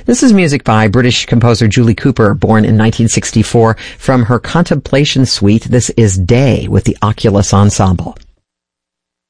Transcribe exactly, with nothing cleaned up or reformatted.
This is music by British composer Julie Cooper, born in nineteen sixty-four. From her Contemplation Suite, this is Day with the Oculus Ensemble.